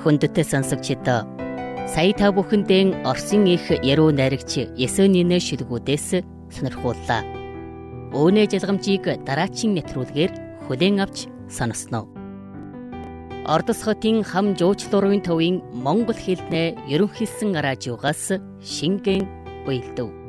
Хүндэтэй сонсогчид, сая та бүхэндээ Оросын их яруу найрагч Есенинэ шүлгүүдээс сонирхууллаа. Өөний жалгамжийг дараачийн нэвтрүүлгээр хүлээн авч сонсноо. Ордос хотын хам жуучлуурын төвийн монгол хэлний ерөнхийлсөн радиогоос шингэн уйлдэв.